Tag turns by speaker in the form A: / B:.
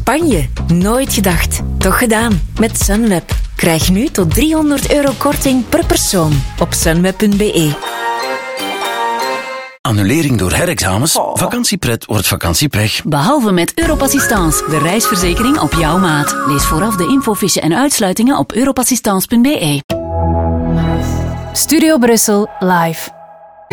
A: Spanje. Nooit gedacht. Toch gedaan. Met Sunweb. Krijg nu tot €300 korting per persoon op sunweb.be.
B: Annulering door herexamens? Vakantiepret wordt vakantiepech.
C: Behalve met Europassistance, de reisverzekering op jouw maat. Lees vooraf de infofiche en uitsluitingen op europassistance.be.
D: Studio Brussel live.